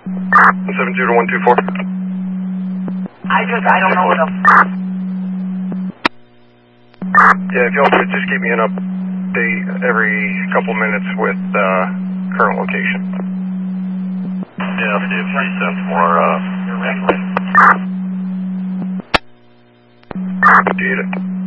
170 to 124. I don't know what else. Yeah, if y'all could just give me an update every couple minutes with current location. Yeah, I'll see if she sends more information. Appreciate it.